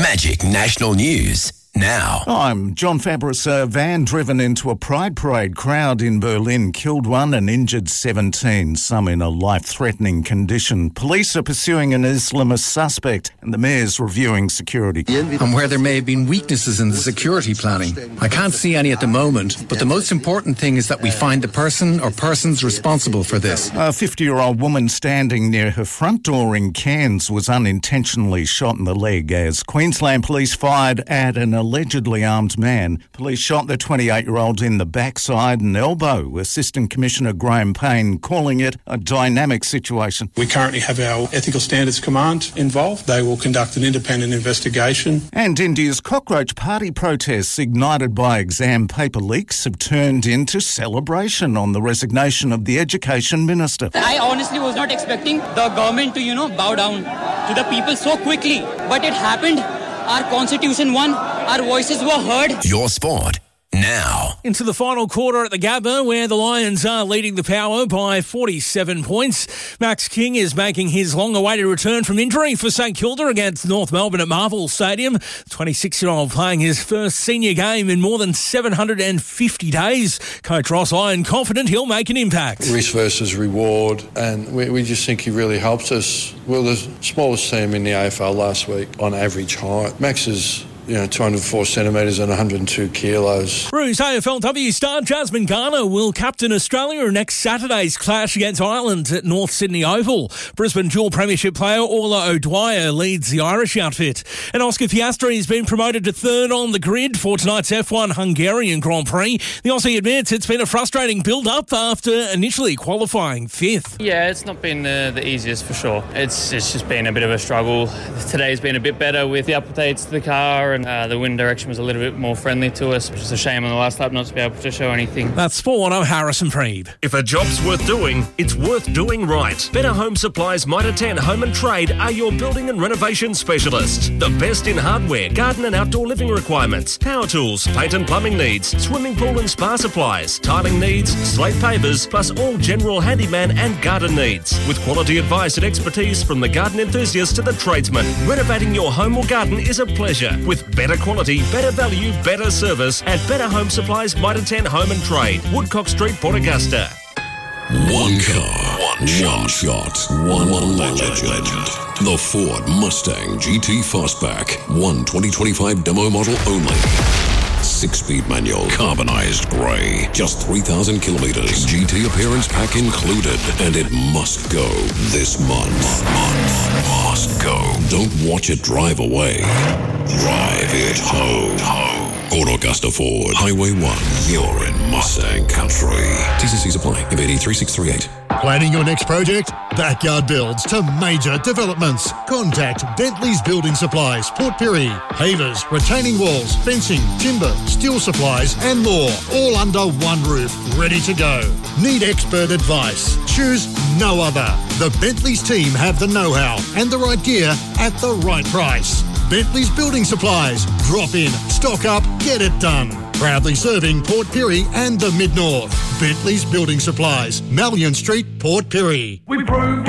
Magic National News now. I'm John Fabris. A van driven into a Pride Parade crowd in Berlin killed one and injured 17, some in a life-threatening condition. Police are pursuing an Islamist suspect and the mayor's reviewing security. And where there may have been weaknesses in the security planning. I can't see any at the moment, but the most important thing is that we find the person or persons responsible for this. A 50-year-old woman standing near her front door in Cairns was unintentionally shot in the leg as Queensland Police fired at an allegedly armed man. Police shot the 28-year-old in the backside and elbow. Assistant Commissioner Graham Payne calling it a dynamic situation. We currently have our Ethical Standards Command involved. They will conduct an independent investigation. And India's cockroach party protests ignited by exam paper leaks have turned into celebration on the resignation of the Education Minister. I honestly was not expecting the government to, bow down to the people so quickly. But it happened. Our constitution won. Our voices were heard. Your sport now. Into the final quarter at the Gabba, where the Lions are leading the Power by 47 points. Max King is making his long-awaited return from injury for St Kilda against North Melbourne at Marvel Stadium. The 26-year-old playing his first senior game in more than 750 days. Coach Ross Lyon confident he'll make an impact. Risk versus reward, and we just think he really helps us. We're the smallest team in the AFL last week on average height. Max is 204 centimetres and 102 kilos. Cruise AFLW star Jasmine Garner will captain Australia in next Saturday's clash against Ireland at North Sydney Oval. Brisbane dual premiership player Orla O'Dwyer leads the Irish outfit. And Oscar Piastri has been promoted to third on the grid for tonight's F1 Hungarian Grand Prix. The Aussie admits it's been a frustrating build-up after initially qualifying fifth. Yeah, it's not been the easiest for sure. It's just been a bit of a struggle. Today's been a bit better with the updates to the car, and the wind direction was a little bit more friendly to us, which is a shame on the last lap not to be able to show anything. That's sport. I'm Harrison Preeb. If a job's worth doing, it's worth doing right. Better Home Supplies Mitre 10 Home and Trade are your building and renovation specialists. The best in hardware, garden and outdoor living requirements, power tools, paint and plumbing needs, swimming pool and spa supplies, tiling needs, slate pavers, plus all general handyman and garden needs. With quality advice and expertise from the garden enthusiast to the tradesman, renovating your home or garden is a pleasure. With better quality, better value, better service at Better Home Supplies Mitre 10 Home and Trade, Woodcock Street, Port Augusta. One car, one shot, one legend. The Ford Mustang GT Fastback, one 2025 demo model only. 6-speed manual, carbonized grey, just 3,000 kilometers, GT appearance pack included, and it must go this month. Must go. Don't watch it drive away. Drive it home. Port Augusta Ford, Highway 1, you're in Mustang country. TCCs apply, MBD 3638. Planning your next project? Backyard Builds to major developments. Contact Bentley's Building Supplies, Port Pirie. Pavers, retaining walls, fencing, timber, steel supplies and more. All under one roof, ready to go. Need expert advice? Choose no other. The Bentley's team have the know-how and the right gear at the right price. Bentley's Building Supplies. Drop in, stock up, get it done. Proudly serving Port Pirie and the Mid-North. Bentley's Building Supplies, Malyon Street, Port Pirie. We proved